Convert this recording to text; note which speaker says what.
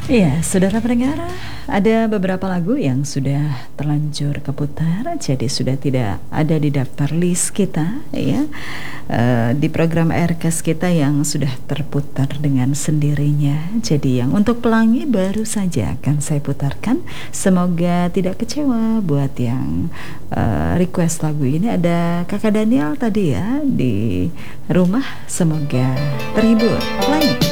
Speaker 1: Iya, saudara pendengar, ada beberapa lagu yang sudah terlanjur keputar, jadi sudah tidak ada di daftar list kita, ya, di program Aircast kita yang sudah terputar dengan sendirinya. Jadi yang untuk pelangi baru saja akan saya putarkan. Semoga tidak kecewa buat yang request lagu ini. Ada Kakak Daniel tadi ya di rumah, semoga terhibur. Pelangi.